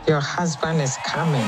Your husband is coming.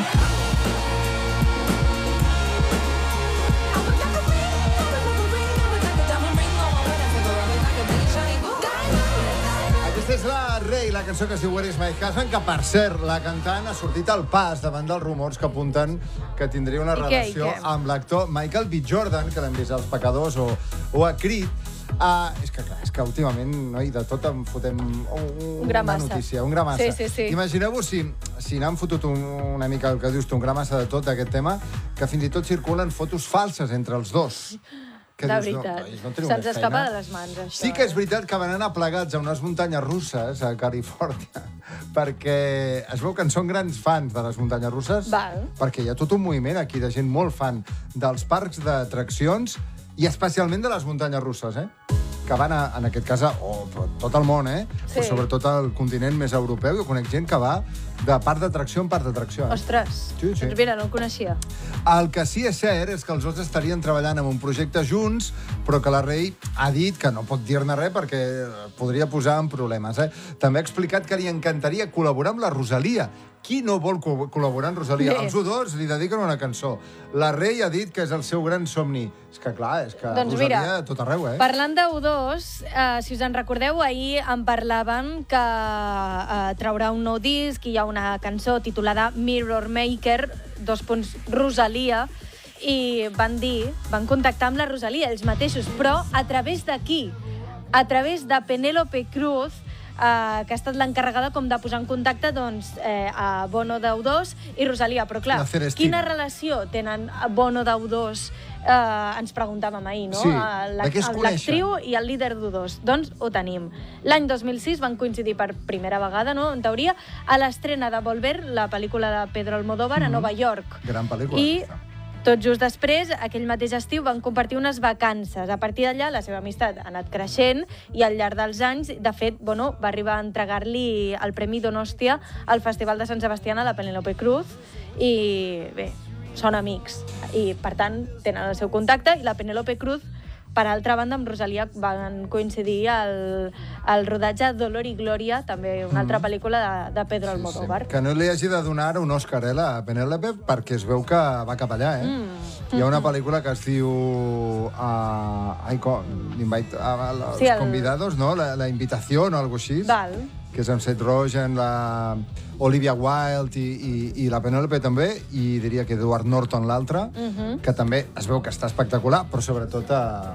Aquesta és la Rei, la cançó que es diu Where is my husband, que per cert, la cantant ha sortit al pas davant dels rumors que apunten que tindria una relació amb l'actor Michael B. Jordan, que l'hem vist als Pecadors o a Creed. És que últimament, noi, de tot em fotem una notícia, un gra massa. Sí. Imagineu-vos si n'han fotut una mica el que dius tu, un gra massa de tot d'aquest tema, que fins i tot circulen fotos falses entre els dos. De veritat. Se'ns escapa de les mans, això. Sí que és veritat que van anar plegats a unes muntanyes russes a Califòrnia, perquè es veu que en són grans fans de les muntanyes russes, perquè hi ha tot un moviment aquí de gent molt fan dels parcs d'atraccions i especialment de les muntanyes russes, que van, en aquest cas, a tot el món, però sobretot al continent més europeu. Jo conec gent que va de parc d'atracció en parc d'atracció. Ostres, doncs mira, no el coneixia. El que sí és cert és que els dos estarien treballant en un projecte junts, però que la Rei ha dit que no pot dir-ne res perquè podria posar en problemes. També ha explicat que li encantaria col·laborar amb la Rosalia. Qui no vol col·laborar amb Rosalia? Els U2 li dediquen una cançó. La Rei ha dit que és el seu gran somni. És que, clar, és que Rosalia a tot arreu, Parlant de U2, si us en recordeu, ahir en parlaven que traurà un nou disc i hi ha una cançó titulada Mirror Maker, Rosalia, i van contactar amb la Rosalia, ells mateixos, però a través de qui? A través de Penélope Cruz, que ha estat l'encarregada com de posar en contacte a Bono d'U2 i Rosalia. Però clar, quina relació tenen Bono d'U2? Ens preguntàvem ahir, no? Sí, de què es coneixen? L'actriu i el líder d'U2. Doncs ho tenim. L'any 2006 van coincidir per primera vegada, no? En teoria, a l'estrena de Volver, la pel·lícula de Pedro Almodóvar, a Nova York. Gran pel·lícula. I tot just després, aquell mateix estiu, van compartir unes vacances. A partir d'allà, la seva amistat ha anat creixent i al llarg dels anys, de fet, Bono va arribar a entregar-li el Premi Donostia al Festival de Sant Sebastián a la Penélope Cruz i, bé, són amics. I, per tant, tenen el seu contacte i la Penélope Cruz, per altra banda, amb Rosalia van coincidir al rodatge Dolor i Glòria, també una altra pel·lícula de Pedro Almodóvar. Que no li hagi de donar ara un Òscar, la Penélope, perquè es veu que va cap allà, Hi ha una pel·lícula que es diu Els convidados, no? La invitació, o alguna cosa així. Que és amb Seth Rogen, la Olivia Wilde i la Penélope també, i diria que Edward Norton l'altre, que també es veu que està espectacular, però sobretot a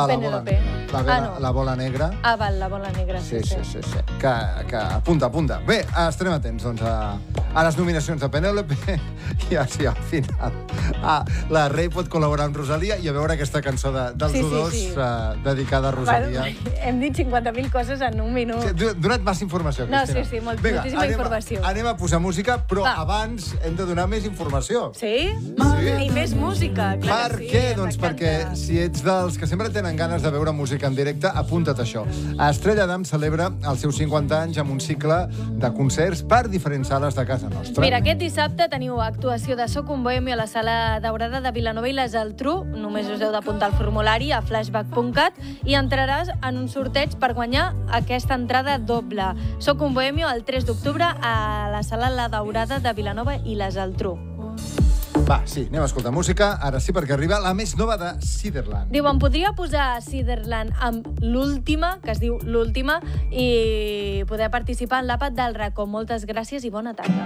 la bola negra. Val, la bola negra, sí. Que apunta. Bé, estarem atents, doncs, a les nominacions de Penélope i així, al final, la Rei pot col·laborar amb Rosalia i a veure aquesta cançó dels U2 dedicada a Rosalia. Hem dit 50.000 coses en un minut. Dona't massa informació, Cristina. Sí, moltíssima informació. Anem a posar música, però abans hem de donar més informació. Sí? I més música, clar que sí. Per què? Doncs perquè si ets dels que sempre tenen ganes de veure música en directe, apunta't això. Estrella Damm celebra els seus 50 anys amb un cicle de concerts per diferents sales de casa nostra. Mira, aquest dissabte teniu actuació de Soc un bohemi a la Sala Daurada de Vilanova i la Geltrú. Només us heu d'apuntar al formulari a flashback.cat i entraràs en un sorteig per guanyar aquesta entrada doble. Soc un bohemi el 3 d'octubre a la Sala La Daurada de Vilanova i la Geltrú. Va, sí, anem a escoltar música. Ara sí, perquè arriba la més nova de Ciderland. Diu, em podria posar Ciderland amb l'última, que es diu l'última, i poder participar en l'àpat del racó. Moltes gràcies i bona tarda.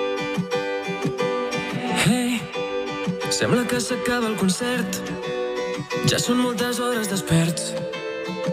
Hey, sembla que s'acaba el concert. Ja són moltes hores desperts.